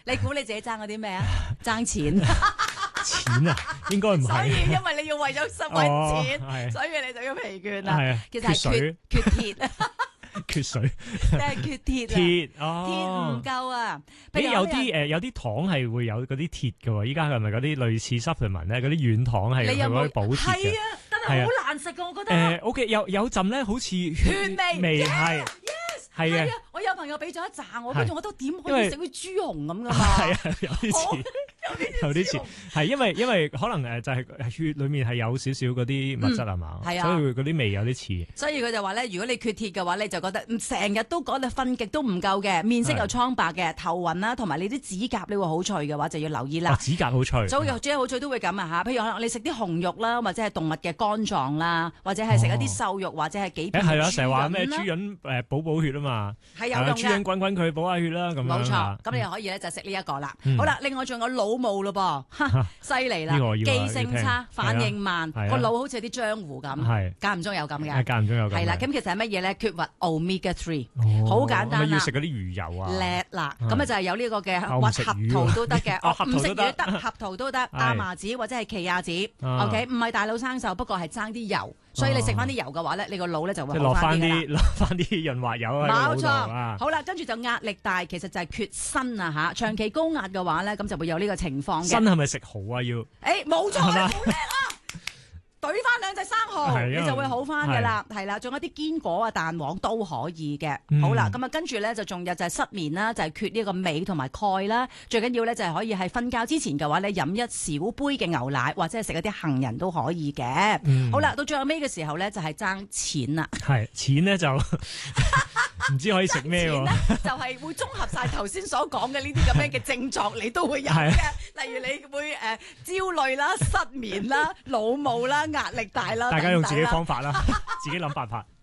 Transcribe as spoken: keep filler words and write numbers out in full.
你估你自己爭嗰啲咩啊？爭錢。 錢啊，應該唔係。 所以因為你要為咗實揾錢， 哦、 所以你就要疲倦啦。 係啊， 其實係缺缺鐵。 缺水， 你係缺鐵啊！ 鐵哦，鐵唔夠啊！ 誒有啲誒有啲糖係會有嗰啲鐵嘅喎，依家係咪嗰啲類似 supplement 咧？嗰啲軟糖係係可以補鐵嘅。 係啊，但係好難食嘅，我覺得。 誒 OK，有有陣咧，好似血味味係。係啊！我有朋友俾咗一紮我，跟住我都點可以食啲豬紅咁噶嘛？ 係啊，有啲似，有啲似，係因為因為可能誒就係血裡面係有少少嗰啲物質係嘛，所以嗰啲味有啲似。 所以佢就話咧，如果你缺鐵嘅話，你就覺得成日都講你瞓極都唔夠嘅，面色又蒼白嘅，頭暈啦，同埋你啲指甲你會好脆嘅話，就要留意啦。 指甲好脆， 所以指甲好脆都會咁啊嚇。譬如可能你食啲紅肉啦，或者係動物嘅肝臟啦，或者係食一啲瘦肉或者係幾片豬潤啦。誒係啦，成日話咩豬潤誒補補血啊嘛。 係有。 豬潤滾滾佢補下血啦，咁樣冇錯，咁你又可以咧就食呢一個啦。好啦，另外仲有腦霧咯噃，犀利啦，記性差、反應慢，個腦好似啲漿糊咁，間唔中有咁嘅。 間唔中有咁。 係啦，咁其實係乜嘢咧？缺乏 omega three，好簡單啦。 要食嗰啲魚油啊。 叻啦，咁啊就係有呢個嘅核桃都得嘅，唔食魚得，核桃都得，亞麻籽或者係奇亞籽。OK，唔係大腦生鏽，不過係爭啲油。所以你食翻啲油嘅話咧，你個腦咧就會好翻啲㗎啦。 落翻啲潤滑油喺冇錯，好啦，跟住就壓力大，其實就係缺鋅啊嚇。長期高壓嘅話咧，咁就會有呢個情況嘅。 鋅係咪食蠔啊？要？誒冇錯，好叻啊！懟翻兩隻生蠔，你就會好翻噶啦，係啦，仲有啲堅果啊、蛋黃都可以嘅。好啦，咁啊跟住咧就仲有就係失眠啦，就係缺呢個鎂同埋鈣啦。最緊要咧就係可以係瞓覺之前嘅話咧飲一小杯嘅牛奶，或者係食一啲杏仁都可以嘅。好啦，到最後尾嘅時候咧就係爭錢啦。 係錢咧就唔知可以食咩喎？ 就係會綜合晒頭先所講嘅呢啲咁樣嘅症狀，你都會有嘅。例如你會誒焦慮啦、失眠啦、腦霧啦。壓力大啦， 大家用自己方法啦，自己諗辦法。